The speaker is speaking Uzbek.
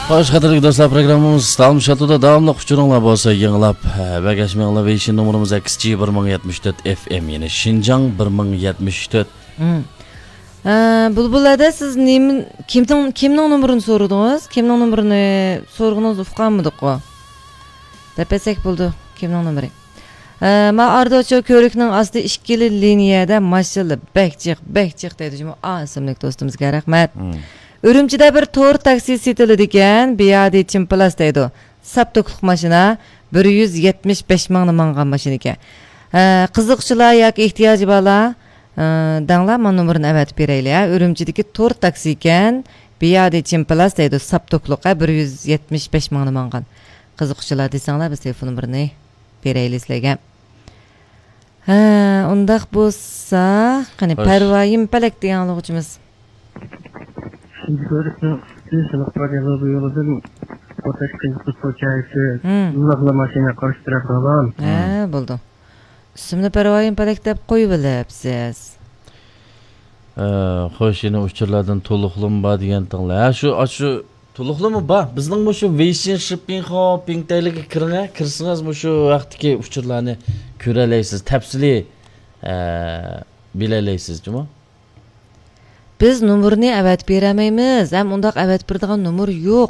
Hoş qadrli do'stlar, programmamiz Talmış Atuda davomli uçurunglar bo'lsa, yanglab bagashmanglar ve işin numaramiz XG 1074 FM, yine Şinjan 1074. Bulbulada siz kimning numarini so'radingiz? Kimning numarini so'rg'ingizni uqqanmidik o? Depesak bo'ldi, kimning numari? Ma Ardocho ko'rikning asti ikkili liniyada mashina bekchiq deydi. Ismli do'stimizga rahmat. Ürümçide bir tor taksi setiladigan Biyadi Chimplas deydi. Saptoqliq mashina 175 mingni mangan mashina ekan. Qiziqchilar yoki ehtiyoji borlar danglar men numarini avatib beraylik. Ürümchidagi tor taksi ekan Biyadi Chimplas deydi. Saptoqliqqa 175 mingni mangan. Qiziqchilar desanglar biz telefon numarini beraylik sizlarga. Undaq bo'lsa, qani Parvoyim Palak degan o'quvchimiz. Görüşmek istiyorsanız paralı yoldan otaş kızı soçayısı uzakla maşina karıştıra falan. Buldu. İsmini Parvoyim Palak deb qo'yib olibsiz. Xo'sh, yana uçurlardan to'liqlimi bor degan tinglar. Shu to'liqlimi bor? Bizning bu shu Weixin Shipping Hopping tayliga kirsangiz shu vaqtdagi uçurlarni ko'ralaysiz, tafsili bilalaysiz, juma. Biz numarini avatib beramaymiz. Ham undaq avatib beradigan numar yo'q.